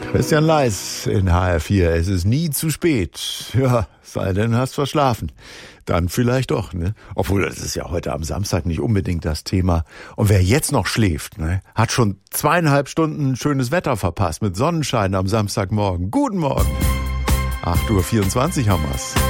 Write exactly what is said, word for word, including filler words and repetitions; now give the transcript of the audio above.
Christian Leis in H R vier. Es ist nie zu spät. Ja, sei denn, hast verschlafen. Dann vielleicht doch, ne? Obwohl, das ist ja heute am Samstag nicht unbedingt das Thema. Und wer jetzt noch schläft, ne, hat schon zweieinhalb Stunden schönes Wetter verpasst mit Sonnenschein am Samstagmorgen. Guten Morgen. acht Uhr vierundzwanzig haben wir's.